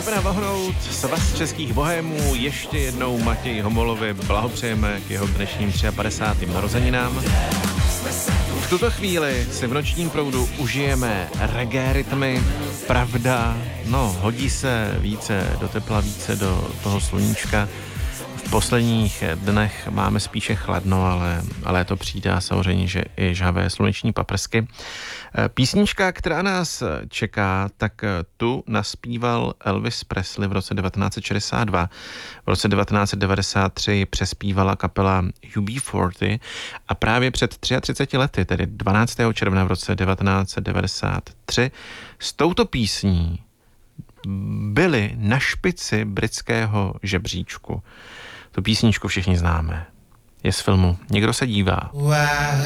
Skupina Vohnout, Svaz českých bohémů, ještě jednou Matěji Homolovi blahopřejeme k jeho dnešním 53. narozeninám. V tuto chvíli si v nočním proudu užijeme reggae rytmy, pravda, hodí se více do tepla, více do toho sluníčka. V posledních dnech máme spíše chladno, ale to přijde a samozřejmě, že i žhavé sluneční paprsky. Písnička, která nás čeká, tak tu naspíval Elvis Presley v roce 1962. V roce 1993 přespívala kapela UB40 a právě před 33 lety, tedy 12. června v roce 1993, s touto písní byli na špici britského žebříčku. Tu písničku všichni známe. Je z filmu Někdo se dívá.